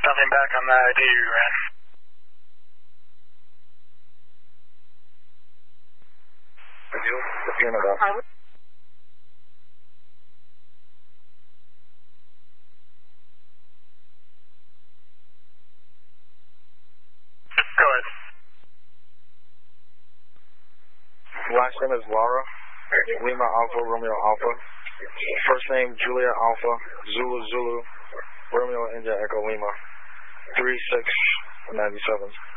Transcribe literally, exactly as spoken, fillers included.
Nothing back on the I D you ran. Canada. Go ahead. Last name is Laura. Lima Alpha, Romeo Alpha. First name Julia Alpha, Zulu Zulu, Romeo India Echo Lima. three six nine seven.